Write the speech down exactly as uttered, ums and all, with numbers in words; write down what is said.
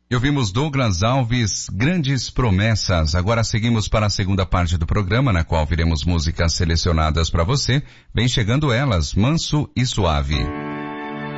E ouvimos Douglas Alves, Grandes Promessas. Agora seguimos para a segunda parte do programa, na qual viremos músicas selecionadas para você. Vem chegando elas, Manso e Suave.